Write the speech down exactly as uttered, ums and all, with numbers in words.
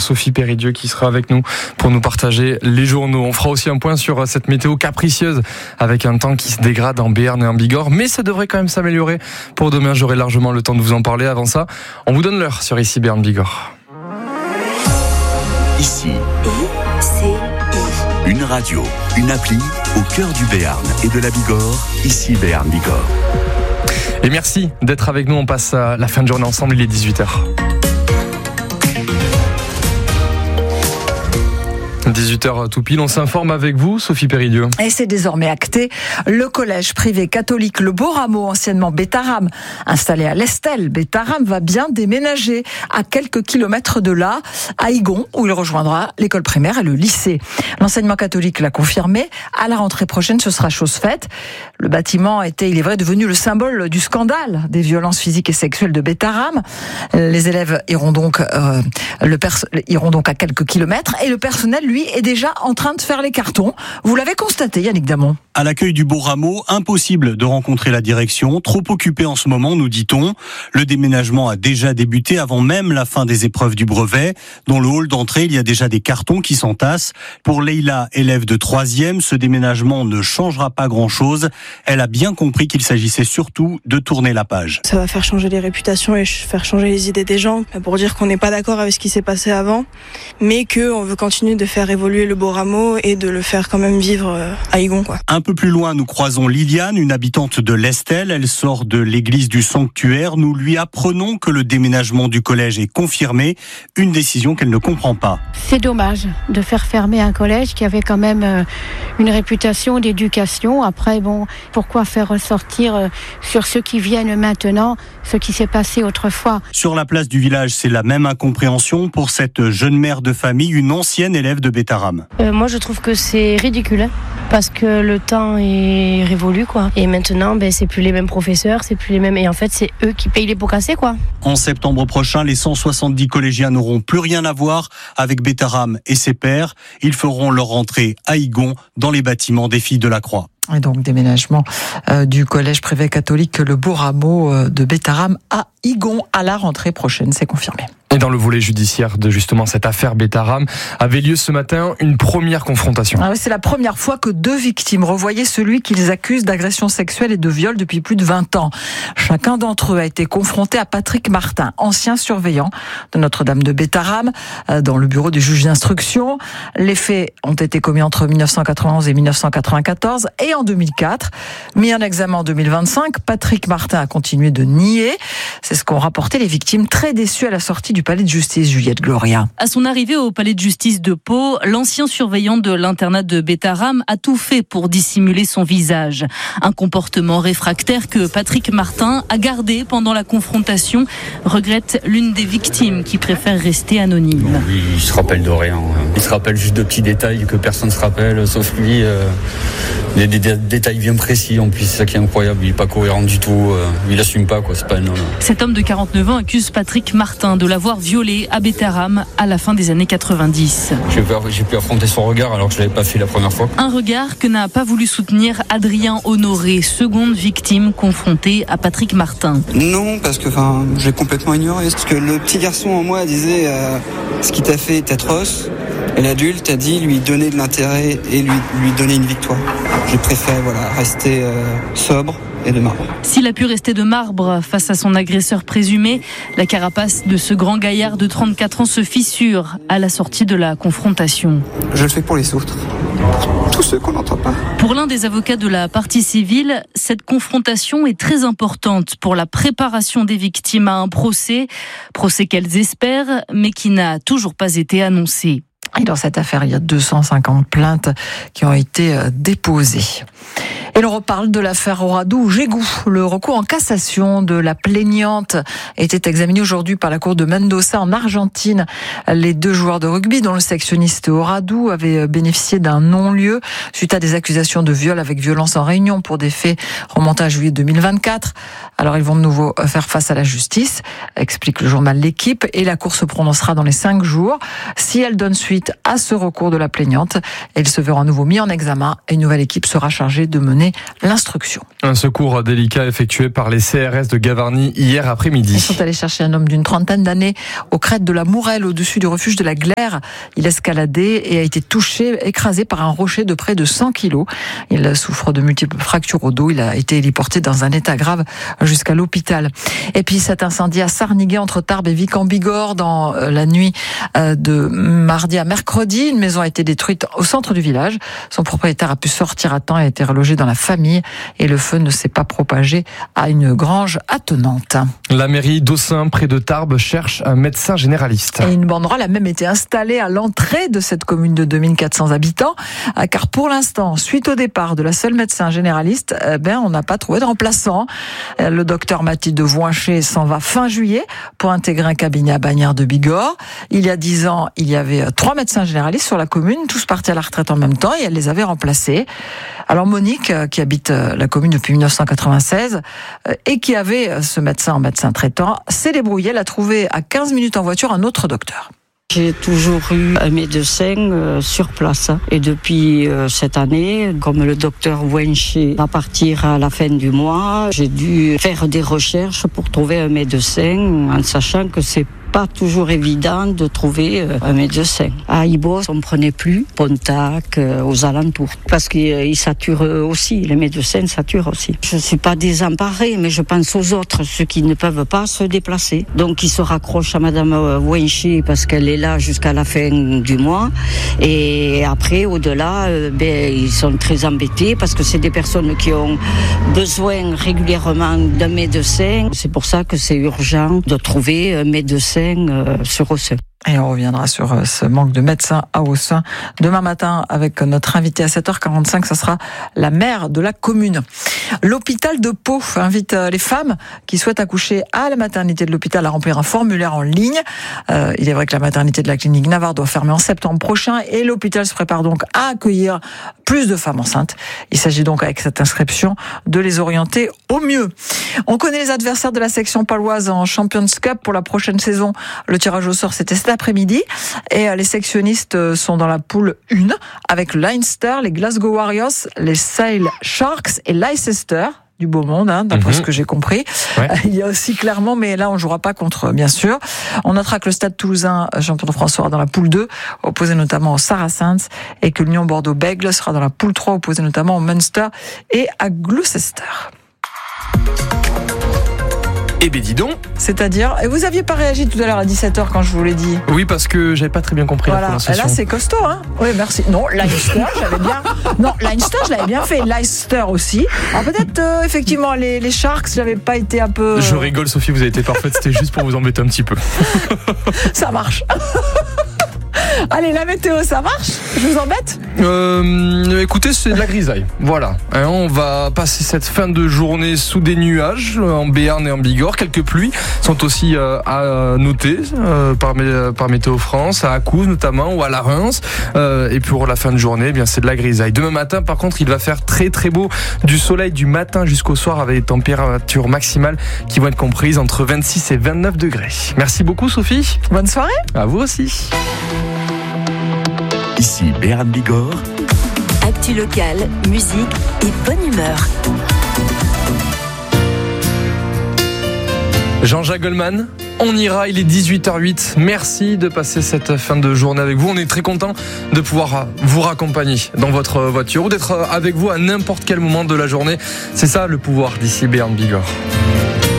Sophie Péridieu qui sera avec nous pour nous partager les journaux. On fera aussi un point sur cette météo capricieuse avec un temps qui se dégrade en Béarn et en Bigorre, mais ça devrait quand même s'améliorer pour demain. J'aurai largement le temps de vous en parler. Avant ça, on vous donne l'heure sur Ici Béarn Bigorre. Ici, une radio, une appli au cœur du Béarn et de la Bigorre. Ici Béarn Bigorre. Et merci d'être avec nous. On passe à la fin de journée ensemble. Il est dix-huit heures. dix-huit heures tout pile, on s'informe avec vous, Sophie Péridieu. Et c'est désormais acté. Le collège privé catholique Le Beau Rameau, anciennement Bétharram, installé à l'Estel, Bétharram va bien déménager à quelques kilomètres de là, à Igon, où il rejoindra l'école primaire et le lycée. L'enseignement catholique l'a confirmé. À la rentrée prochaine, ce sera chose faite. Le bâtiment était, il est vrai, devenu le symbole du scandale des violences physiques et sexuelles de Bétharram. Les élèves iront donc, euh, le pers- iront donc à quelques kilomètres et le personnel, lui, est déjà en train de faire les cartons. Vous l'avez constaté, Yannick Damon. À l'accueil du Beau Rameau, impossible de rencontrer la direction, trop occupée en ce moment, nous dit-on. Le déménagement a déjà débuté avant même la fin des épreuves du brevet. Dans le hall d'entrée, il y a déjà des cartons qui s'entassent. Pour Leïla, élève de troisième, ce déménagement ne changera pas grand-chose. Elle a bien compris qu'il s'agissait surtout de tourner la page. Ça va faire changer les réputations et faire changer les idées des gens, pour dire qu'on n'est pas d'accord avec ce qui s'est passé avant, mais qu'on veut continuer de faire évoluer le Beau Rameau et de le faire quand même vivre à Igon, quoi. Un peu plus loin, nous croisons Liliane, une habitante de l'Estel. Elle sort de l'église du Sanctuaire. Nous lui apprenons que le déménagement du collège est confirmé, une décision qu'elle ne comprend pas. C'est dommage de faire fermer un collège qui avait quand même une réputation d'éducation. Après, bon, pourquoi faire ressortir sur ceux qui viennent maintenant ce qui s'est passé autrefois? Sur la place du village, c'est la même incompréhension pour cette jeune mère de famille, une ancienne élève de Bétharram. Euh, moi, je trouve que c'est ridicule, hein, parce que le temps est révolu, quoi. Et maintenant, ben, c'est plus les mêmes professeurs, c'est plus les mêmes, et en fait, c'est eux qui payent les pots cassés, quoi. En septembre prochain, les cent soixante-dix collégiens n'auront plus rien à voir avec Bétharram et ses pairs. Ils feront leur entrée à Igon dans les bâtiments des Filles de la Croix. Et donc déménagement euh, du collège privé catholique Le Beau Rameau euh, de Bétharram à Igon à la rentrée prochaine, c'est confirmé. Et dans le volet judiciaire de justement cette affaire Bétharram, avait lieu ce matin une première confrontation. Ah oui, c'est la première fois que deux victimes revoyaient celui qu'ils accusent d'agression sexuelle et de viol depuis plus de vingt ans. Chacun d'entre eux a été confronté à Patrick Martin, ancien surveillant de Notre-Dame de Bétharram, dans le bureau du juge d'instruction. Les faits ont été commis entre dix-neuf cent quatre-vingt-onze et dix-neuf cent quatre-vingt-quatorze et en deux mille quatre. Mis en examen en deux mille vingt-cinq, Patrick Martin a continué de nier. C'est ce qu'ont rapporté les victimes, très déçues à la sortie du palais de justice, Juliette Gloria. À son arrivée au palais de justice de Pau, l'ancien surveillant de l'internat de Bétharram a tout fait pour dissimuler son visage. Un comportement réfractaire que Patrick Martin a gardé pendant la confrontation, regrette l'une des victimes qui préfère rester anonyme. Bon, lui, il se rappelle de rien. Il se rappelle juste de petits détails que personne ne se rappelle, sauf lui. Euh, des, des, des détails bien précis, en plus, c'est ça qui est incroyable. Il n'est pas cohérent du tout. Euh, il n'assume pas, quoi. C'est pas un homme. Cet homme de quarante-neuf ans accuse Patrick Martin de l'avoir violé à Bétharram à la fin des années quatre-vingt-dix. J'ai pu, j'ai pu affronter son regard alors que je ne l'avais pas fait la première fois. Un regard que n'a pas voulu soutenir Adrien Honoré, seconde victime confrontée à Patrick Martin. Non, parce que enfin, j'ai complètement ignoré. Parce que le petit garçon en moi disait euh, ce qu'il t'a fait est atroce. Et l'adulte a dit lui donner de l'intérêt et lui, lui donner une victoire. J'ai préféré voilà, rester euh, sobre. Et de marbre. S'il a pu rester de marbre face à son agresseur présumé, la carapace de ce grand gaillard de trente-quatre ans se fissure à la sortie de la confrontation. Je le fais pour les autres, pour tous ceux qu'on n'entend pas. Pour l'un des avocats de la partie civile, cette confrontation est très importante pour la préparation des victimes à un procès, procès qu'elles espèrent, mais qui n'a toujours pas été annoncé. Et dans cette affaire, il y a deux cent cinquante plaintes qui ont été déposées. Et l'on reparle de l'affaire Oradou-Gégou. Le recours en cassation de la plaignante était examiné aujourd'hui par la cour de Mendoza en Argentine. Les deux joueurs de rugby, dont le sectionniste Oradou, avaient bénéficié d'un non-lieu suite à des accusations de viol avec violence en réunion pour des faits remontant à juillet deux mille vingt-quatre. Alors ils vont de nouveau faire face à la justice, explique le journal L'Équipe, et la cour se prononcera dans les cinq jours. Si elle donne suite suite à ce recours de la plaignante. Elle se verra à nouveau mis en examen et une nouvelle équipe sera chargée de mener l'instruction. Un secours délicat effectué par les C R S de Gavarnie hier après-midi. Ils sont allés chercher un homme d'une trentaine d'années aux crêtes de la Mourelle, au-dessus du refuge de la Glaire. Il escaladait et a été touché, écrasé par un rocher de près de cent kilos. Il souffre de multiples fractures au dos. Il a été héliporté dans un état grave jusqu'à l'hôpital. Et puis cet incendie à Sarniguet, entre Tarbes et Vic-en-Bigorre, dans la nuit de mardi à mercredi. Une maison a été détruite au centre du village. Son propriétaire a pu sortir à temps et a été relogé dans la famille. Et le feu ne s'est pas propagé à une grange attenante. La mairie d'Aussin, près de Tarbes, cherche un médecin généraliste. Et une banderole a même été installée à l'entrée de cette commune de deux mille quatre cents habitants, car pour l'instant, suite au départ de la seule médecin généraliste, eh ben, on n'a pas trouvé de remplaçant. Le docteur Mathilde Voincher s'en va fin juillet pour intégrer un cabinet à Bagnères de Bigorre. Il y a dix ans, il y avait trois médecins généralistes sur la commune, tous partis à la retraite en même temps, et elle les avait remplacés. Alors Monique, qui habite la commune depuis mille neuf cent quatre-vingt-seize, et qui avait ce médecin en médecin traitant, s'est débrouillée, elle a trouvé à quinze minutes en voiture un autre docteur. J'ai toujours eu un médecin euh, sur place. Et depuis euh, cette année, comme le docteur Wenche va partir à la fin du mois, j'ai dû faire des recherches pour trouver un médecin, en sachant que c'est pas toujours évident de trouver euh, un médecin. À Ibos, on ne prenait plus Pontac, euh, aux alentours, parce qu'ils euh, saturent aussi, les médecins saturent aussi. Je ne suis pas désemparée, mais je pense aux autres, ceux qui ne peuvent pas se déplacer. Donc ils se raccrochent à Madame Wenche parce qu'elle est là jusqu'à la fin du mois. Et après, au-delà, euh, ben, ils sont très embêtés parce que c'est des personnes qui ont besoin régulièrement d'un médecin. C'est pour ça que c'est urgent de trouver un médecin sur Aussin. Et on reviendra sur ce manque de médecins à Aussin demain matin avec notre invité à sept heures quarante-cinq. Ce sera la maire de la commune. L'hôpital de Pau invite les femmes qui souhaitent accoucher à la maternité de l'hôpital à remplir un formulaire en ligne. Euh, il est vrai que la maternité de la clinique Navarre doit fermer en septembre prochain et l'hôpital se prépare donc à accueillir plus de femmes enceintes. Il s'agit donc avec cette inscription de les orienter au mieux. On connaît les adversaires de la section paloise en Champions Cup pour la prochaine saison. Le tirage au sort, c'était cet après-midi. Et les sectionnistes sont dans la poule un avec Leinster, les Glasgow Warriors, les Sale Sharks et Leicester. Du beau monde, hein, d'après mmh. ce que j'ai compris. Ouais. Il y a aussi Clermont, mais là on ne jouera pas contre, bien sûr. On notera que le Stade Toulousain, champion de France, sera dans la poule deux, opposé notamment aux Saracens, et que l'Union Bordeaux-Bègles sera dans la poule trois, opposé notamment au Munster et à Gloucester. Eh ben dis donc. C'est-à-dire, et vous aviez pas réagi tout à l'heure à dix-sept heures quand je vous l'ai dit. Oui, parce que j'avais pas très bien compris voilà. la prononciation. Là, c'est costaud, hein. Oui, merci. Non, Leinster, j'avais bien. Non, Leinster, je l'avais bien fait. Leicester aussi. Alors peut-être, euh, effectivement, les, les Sharks, j'avais pas été un peu. Je rigole, Sophie, vous avez été parfaite. C'était juste pour vous embêter un petit peu. Ça marche. Allez, la météo, ça marche? Je vous embête? euh, Écoutez, c'est de la grisaille. Voilà. Hein, on va passer cette fin de journée sous des nuages en Béarn et en Bigorre. Quelques pluies sont aussi euh, à noter euh, par, par Météo France, à Accouze notamment, ou à la Reims. Euh, et pour la fin de journée, eh bien c'est de la grisaille. Demain matin, par contre, il va faire très très beau. Du soleil du matin jusqu'au soir avec des températures maximales qui vont être comprises entre vingt-six et vingt-neuf degrés. Merci beaucoup, Sophie. Bonne soirée. À vous aussi. Ici Béarn Bigorre. Actu locale, musique et bonne humeur. Jean-Jacques Goldman, on ira, il est dix-huit heures huit. Merci de passer cette fin de journée avec vous. On est très content de pouvoir vous raccompagner dans votre voiture ou d'être avec vous à n'importe quel moment de la journée. C'est ça le pouvoir d'ici Béarn Bigorre.